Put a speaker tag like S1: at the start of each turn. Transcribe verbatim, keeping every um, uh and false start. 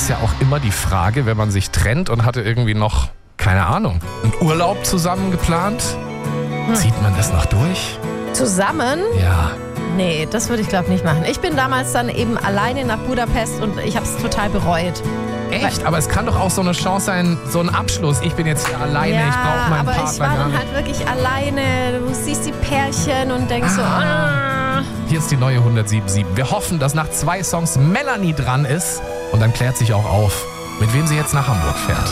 S1: ist ja auch immer die Frage, wenn man sich trennt und hatte irgendwie noch, keine Ahnung, einen Urlaub zusammen geplant, hm. zieht man das noch durch?
S2: Zusammen?
S1: Ja.
S2: Nee, das würde ich glaube nicht machen. Ich bin damals dann eben alleine nach Budapest und ich habe es total bereut.
S1: Echt? Aber es kann doch auch so eine Chance sein, so ein Abschluss. Ich bin jetzt hier alleine,
S2: ja,
S1: ich brauche meinen
S2: aber
S1: Partner.
S2: ich war dann
S1: gar
S2: halt wirklich alleine. Du siehst die Pärchen und denkst
S1: Ah.
S2: so, ah.
S1: Hier ist die neue hundertsieben Komma sieben. Wir hoffen, dass nach zwei Songs Melanie dran ist und dann klärt sich auch auf, mit wem sie jetzt nach Hamburg fährt.